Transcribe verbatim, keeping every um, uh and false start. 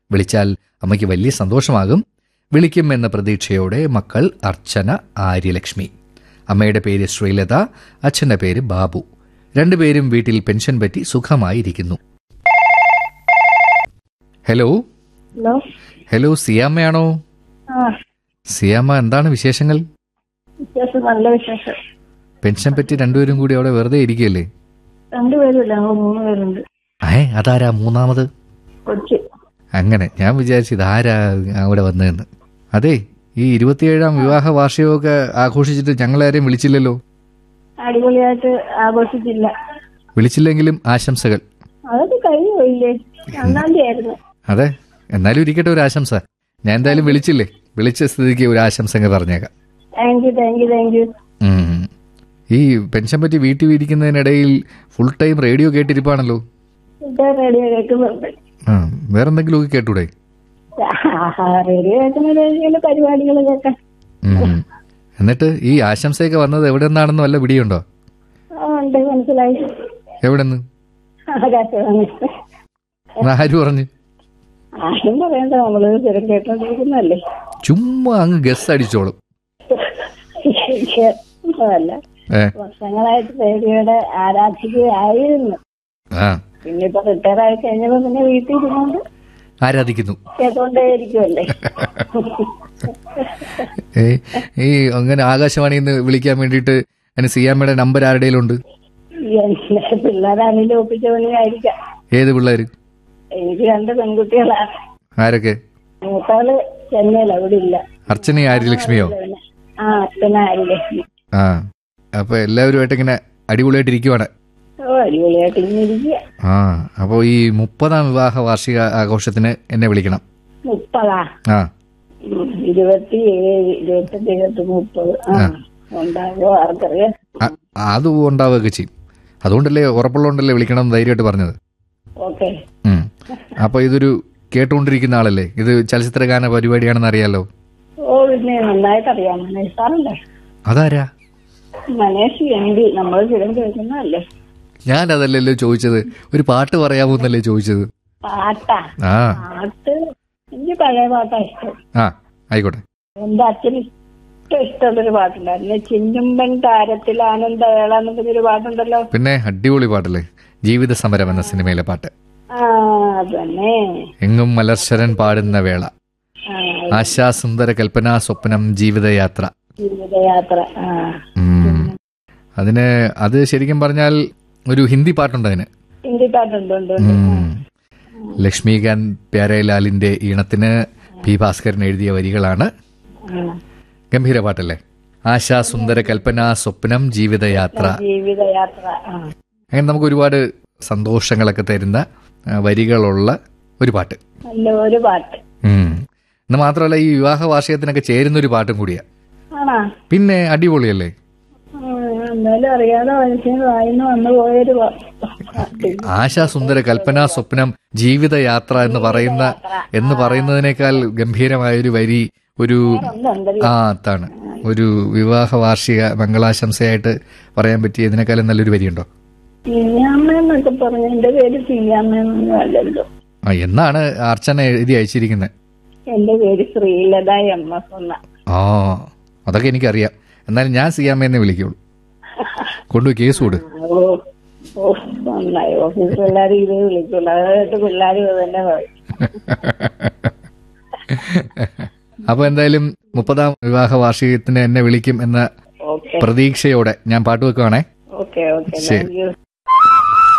വിളിച്ചാൽ അമ്മയ്ക്ക് വലിയ സന്തോഷമാകും. വിളിക്കും എന്ന പ്രതീക്ഷയോടെ മക്കൾ അർച്ചന, ആര്യലക്ഷ്മി. അമ്മയുടെ പേര് ശ്രീലത, അച്ഛന്റെ പേര് ബാബു. രണ്ടുപേരും വീട്ടിൽ പെൻഷൻ പറ്റി സുഖമായിരിക്കുന്നു. Hello hello hello സിയാമ്മയാണോ? ആ സിയാമ്മ, എന്താണ് വിശേഷങ്ങൾ? വിശേഷം നല്ല വിശേഷം. പെൻഷൻ പറ്റി രണ്ടുപേരും കൂടി അവിടെ വെറുതെ ഇരിക്കുകയല്ലേ? രണ്ടുപേരുമില്ല, ഞങ്ങൾ മൂന്ന് പേരുണ്ട്. ഏ അതാരാ മൂന്നാമത്? കൊച്ചി. അങ്ങനെ ഞാൻ വിചാരിച്ചു ഇതാരാ അവിടെ വന്നതെന്ന്. അതെ, ഈ ഇരുപത്തിയേഴാം വിവാഹ വാർഷികമൊക്കെ ആഘോഷിച്ചിട്ട് ഞങ്ങളാരെയും വിളിച്ചില്ലല്ലോ. അടിപൊളിയായിട്ട് ആഘോഷിച്ചില്ല. വിളിച്ചില്ലെങ്കിലും ആശംസകൾ. അതൊക്കെ കഴിഞ്ഞു പോയില്ലേ? ഒന്നാം തീയതി ആയിരുന്നു. അതെ, എന്നാലും ഇരിക്കട്ടെ ഒരു ആശംസ. ഞാൻ എന്തായാലും വിളിച്ചില്ലേ, വിളിച്ച സ്ഥിതിക്ക് ഒരു ആശംസ പറഞ്ഞേക്കാം. Thank you thank you thank you. ഈ പെൻഷൻ പറ്റി വീട്ടിൽ ഇരിക്കുന്നതിനിടയിൽ ഫുൾ ടൈം റേഡിയോ കേട്ടിരിപ്പാണല്ലോ. റേഡിയോ കേൾക്കുന്നുണ്ട്. ആ, വേറെന്തെങ്കിലുമൊക്കെ കേട്ടൂടെ? റേഡിയോ കേൾക്കുന്ന രീതിയിൽ പരിപാടികൾ കേൾക്കാം. എന്നിട്ട് ഈ ആശംസയൊക്കെ വന്നത് എവിടെ നിന്നാണെന്ന് വല്ല പിടിയുണ്ടോ? ഉണ്ട്, മനസ്സിലായി. എവിടെ നിന്ന്? ആകാശവാണി. ആര് പറഞ്ഞു? ആരും പറയണ്ട, നമ്മള് സ്ഥിരം കേട്ടോണ്ടിരിക്കുന്നല്ലേ. ചുമ്മാ അങ്ങ് ഗസ് അടിച്ചോളും. അല്ല, വർഷങ്ങളായിട്ട് റേഡിയോയുടെ ആരാധികയായിരുന്നു. പിന്നെ ഇപ്പൊ റിട്ടയർ ആയി കഴിഞ്ഞപ്പോ പിന്നെ വീട്ടിൽ ഇരുന്നോണ്ട് ആരാധിക്കുന്നു, കേട്ടോണ്ടേയിരിക്കുമല്ലേ. ഈ അങ്ങനെ ആകാശവാണിയിൽ നിന്ന് വിളിക്കാൻ വേണ്ടിട്ട് അതിന് സിയാമ്മയുടെ നമ്പർ ആരുടെയിലുണ്ട്? പിള്ളേരാണെങ്കിലും ഒപ്പിച്ച പണിയായിരിക്കാം. ഏത് പിള്ളേര്? എനിക്ക് രണ്ട് പെൺകുട്ടികളാണ്. ആരൊക്കെ? മൂത്താള് ചെന്നൈയിൽ, അവിടെ ഇല്ല. അർച്ചന, ആര്യലക്ഷ്മിയോ? ആ, അർച്ചന, ആര്യലക്ഷ്മി. ആ, അപ്പൊ എല്ലാവരുമായിട്ട് ഇങ്ങനെ അടിപൊളിയായിട്ട് ഇരിക്കുവാണ്. ഓ, അടിപൊളിയായിട്ട് ഇങ്ങനെ ഇരിക്കുക. ആ, അപ്പൊ ഈ മുപ്പതാം വിവാഹ വാർഷിക ആഘോഷത്തിന് എന്നെ വിളിക്കണം. മുപ്പതാ? ആ, ഇരുപത്തി ഏഴ് ഇരുപത്തെട്ട് ഇരുപത്തി മുപ്പത് ഉണ്ടാവോ ആർക്കറിയാം. അത് ഉണ്ടാവുകയൊക്കെ ചെയ്യും. അതുകൊണ്ടല്ലേ, ഉറപ്പുള്ളതുകൊണ്ടല്ലേ വിളിക്കണം ധൈര്യമായിട്ട് പറഞ്ഞത്. ഓക്കെ. അപ്പൊ ഇതൊരു കേട്ടുകൊണ്ടിരിക്കുന്ന ആളല്ലേ? ഇത് ചലച്ചിത്രഗാന പരിപാടിയാണെന്ന് അറിയാലോ. ഓ, പിന്നെ നന്നായിട്ട് അറിയാം. മനേഷ് സാറല്ലേ? അതാരാ? Manesh M P. നമ്മൾ സ്ഥിരം കേൾക്കുന്നതല്ലേ. ഞാൻ അതല്ലല്ലോ ചോദിച്ചത്, ഒരു പാട്ട് പറയാമോ എന്നല്ലേ ചോദിച്ചത്. പാട്ടാ? ആ, പാട്ട് എനിക്ക് പഴയ പാട്ടാ ഇഷ്ടം. ആ, ആയിക്കോട്ടെ. എന്റെ അച്ഛന് ഇഷ്ടം ഇഷ്ടമുള്ളൊരു പാട്ടുണ്ടായിരുന്നു, ചിന്നുമ്പൻ താരത്തിൽ ആനന്ദവേള എന്നൊരു പാട്ടുണ്ടല്ലോ. പിന്നെ അടിപൊളി പാട്ടല്ലേ, ജീവിത സമരം എന്ന സിനിമയിലെ പാട്ട്. ആ, അതന്നെ. എങ്ങും മലർശരൻ പാടുന്ന വേള, ആശാസുന്ദര കൽപ്പനാ സ്വപ്നം ജീവിതയാത്ര. ജീവിതയാത്ര. അതിന് അത് ശരിക്കും പറഞ്ഞാൽ ഒരു ഹിന്ദി പാട്ടുണ്ട് അതിന്. ഹിന്ദി പാട്ടുണ്ട്. ലക്ഷ്മികാന്ത് പ്യാരേലാലിന്റെ ഈണത്തിന് പി ഭാസ്കരൻ എഴുതിയ വരികളാണ്. ഗംഭീര പാട്ടല്ലേ? ആശാസുന്ദര കൽപ്പനാ സ്വപ്നം ജീവിതയാത്ര. ജീവിതയാത്ര. അങ്ങനെ നമുക്ക് ഒരുപാട് സന്തോഷങ്ങളൊക്കെ തരുന്ന വരികളുള്ള ഒരു പാട്ട്. ഒരു പാട്ട്. എന്ന് മാത്രമല്ല, ഈ വിവാഹ വാർഷികത്തിനൊക്കെ ചേരുന്ന ഒരു പാട്ടും കൂടിയാ. പിന്നെ അടിപൊളിയല്ലേ? അറിയാതെ വായിന്ന് വന്നു പോയൊരു ആശാസുന്ദര കൽപ്പനാ സ്വപ്നം ജീവിതയാത്ര എന്ന് പറയുന്ന എന്ന് പറയുന്നതിനേക്കാൾ ഗംഭീരമായൊരു വരി ഒരു ആ അതാണ് ഒരു വിവാഹ വാർഷിക മംഗളാശംസയായിട്ട് പറയാൻ പറ്റിയ ഇതിനേക്കാളും നല്ലൊരു വരിയുണ്ടോ? എന്നൊക്കെ പറഞ്ഞു. എന്റെ പേര് സിയാമ്മയൊന്നും അല്ലല്ലോ. ആ, എന്നാണ് അർച്ചന എഴുതി അയച്ചിരിക്കുന്നത്? എന്റെ പേര് ശ്രീലത എം എസ് എന്ന. ആ, അതൊക്കെ എനിക്കറിയാം. എന്നാലും ഞാൻ സിയാമ്മയെന്നെ വിളിക്കുള്ളൂ. കൊണ്ടുപോയി കേസ് കൊടു. ഓ, നന്നായി. ഓഫീസ് പിള്ളേർ ഇത് വിളിക്കുള്ളൂ, അതായിട്ട് പിള്ളേർ തന്നെ പറയും. അപ്പൊ എന്തായാലും മുപ്പതാം വിവാഹ വാർഷികത്തിന് എന്നെ വിളിക്കും എന്ന പ്രതീക്ഷയോടെ ഞാൻ പാട്ട് വെക്കുവാണേ. Okay okay. ശരി.